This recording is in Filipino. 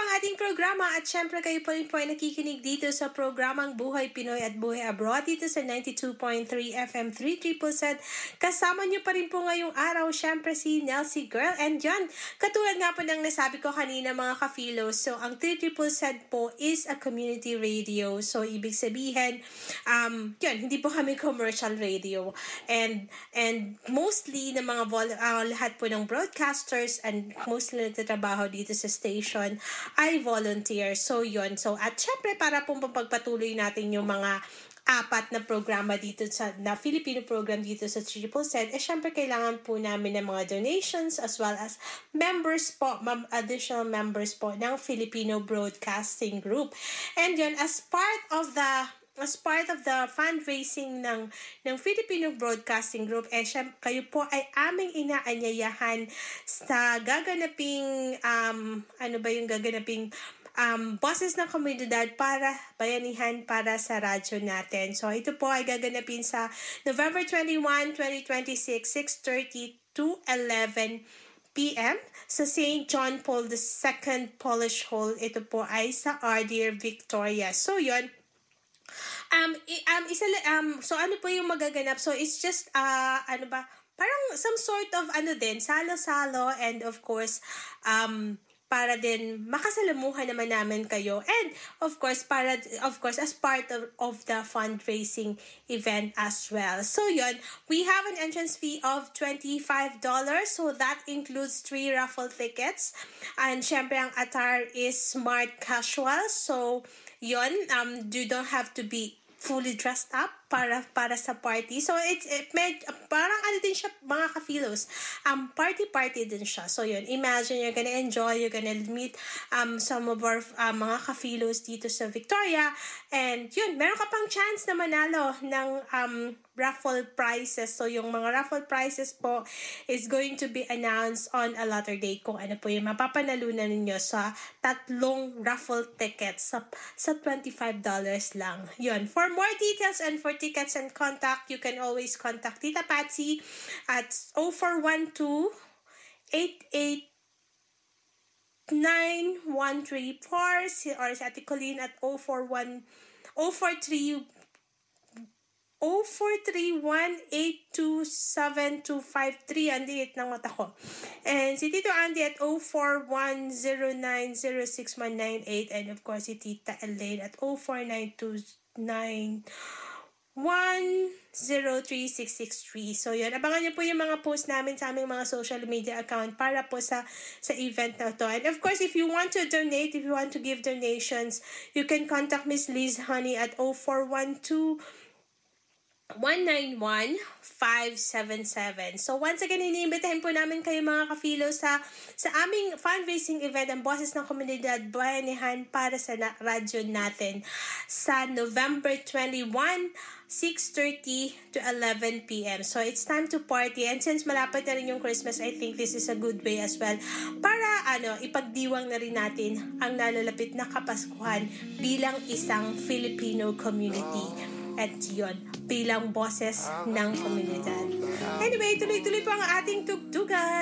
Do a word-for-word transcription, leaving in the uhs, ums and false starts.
ang ating programa at syempre kayo pa rin po ay nakikinig dito sa programang Buhay Pinoy at Buhay Abroad dito sa ninety-two point three F M three triple Z. Kasama niyo pa rin po ngayong araw syempre si Nelsie Girl and John. Katulad nga po ng nasabi ko kanina mga ka-Philos, so ang three triple Z po is a community radio. So ibig sabihin, um, yun, hindi po kami commercial radio. And and mostly ng mga vol- uh, lahat po ng broadcasters and mostly nagtatrabaho dito sa station ay volunteer. So yun. So at syempre para pong pagpatuloy natin yung mga apat na programa dito sa na Filipino program dito sa Triple Z, eh syempre kailangan po namin ng mga donations as well as members po, additional members po ng Filipino Broadcasting Group. And yun, as part of the as part of the fundraising ng ng Filipino Broadcasting Group, eh syempre, kayo po ay aming inaanyayahan sa gaganaping um ano ba yung gaganaping um boses ng komunidad para bayanihan para sa radyo natin. So ito po ay gaganapin sa November twenty-first, twenty twenty-six, six thirty to eleven p.m. sa Saint John Paul the Second Polish Hall. Ito po ay sa Ardeer, Victoria. So yun, Um, i- um, isa, um, so ano po yung magaganap? So it's just, uh, ano ba, parang some sort of, ano din, salo-salo and of course, um, para din makasalamuhan naman namin kayo. And of course, para, of course, as part of, of the fundraising event as well. So yun, we have an entrance fee of twenty-five dollars. So that includes three raffle tickets. And syempre, ang attire is smart casual. So yun, um, you don't have to be fully dressed up para para sa party. So it's it made parang ano din siya mga ka-Philos. Um party party din siya. So yun, imagine you're gonna enjoy, you're gonna meet um some of our uh, mga ka-Philos dito sa Victoria, and yun, meron ka pang chance na manalo ng um raffle prizes. So yung mga raffle prizes po is going to be announced on a later date kung ano po yung mapapanalunan ninyo sa tatlong raffle tickets sa, sa twenty-five dollars lang. Yun. For more details and for tickets and contact, you can always contact Tita Patsy at oh four one two, eight eight nine one three four or si Ate Colleen at oh four one oh four three oh four three one eight two seven two five three. Ang liit ng mata ko. And si Tito Andy at oh four one oh nine oh six one nine eight. And of course, si Tita Elaine at oh four nine two nine one oh three six six three. So yun, abangan niyo po yung mga post namin sa aming mga social media account para po sa sa event na to. And of course, if you want to donate, if you want to give donations, you can contact Miss Liz Honey at oh four one two one nine one five seven seven. So once again, iniimbitahin po namin kayo mga ka-Philos sa sa aming fundraising event, ang Boses ng Komunidad Bayanihan para sa na- radyo natin sa November twenty-first, six thirty to eleven p.m. So it's time to party, and since malapit na rin yung Christmas, I think this is a good way as well para ano ipagdiwang na rin natin ang nalalapit na Kapaskuhan bilang isang Filipino community. At yun, bilang boses ng komunidad. Anyway, tuloy-tuloy po ang ating tugtugan.